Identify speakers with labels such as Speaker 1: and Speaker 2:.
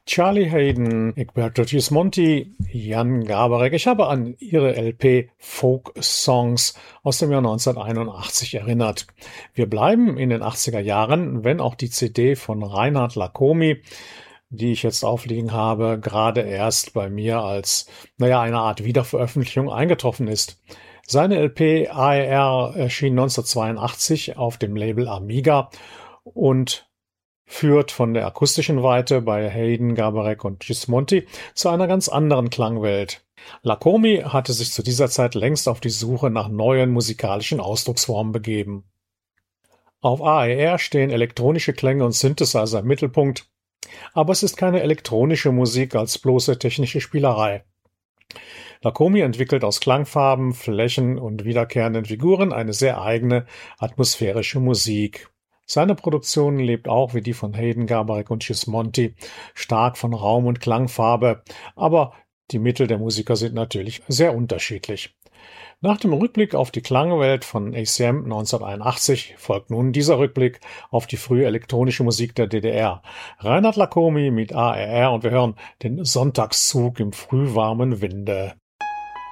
Speaker 1: Charlie Haydn, Egberto Gismonti, Jan Garbarek. Ich habe an ihre LP Folk Songs aus dem Jahr 1981 erinnert. Wir bleiben in den 80er Jahren, wenn auch die CD von Reinhard Lacomi, die ich jetzt aufliegen habe, gerade erst bei mir als, eine Art Wiederveröffentlichung eingetroffen ist. Seine LP AER erschien 1982 auf dem Label Amiga und führt von der akustischen Weite bei Haydn, Garbarek und Gismonti zu einer ganz anderen Klangwelt. Lacomi hatte sich zu dieser Zeit längst auf die Suche nach neuen musikalischen Ausdrucksformen begeben. Auf AER stehen elektronische Klänge und Synthesizer im Mittelpunkt, aber es ist keine elektronische Musik als bloße technische Spielerei. Lacomi entwickelt aus Klangfarben, Flächen und wiederkehrenden Figuren eine sehr eigene atmosphärische Musik. Seine Produktion lebt auch, wie die von Haydn, Garbarek und Gismonti, stark von Raum- und Klangfarbe, aber die Mittel der Musiker sind natürlich sehr unterschiedlich. Nach dem Rückblick auf die Klangwelt von ACM 1981 folgt nun dieser Rückblick auf die frühe elektronische Musik der DDR. Reinhard Lacomi mit ARR und wir hören den Sonntagszug im frühwarmen Winde.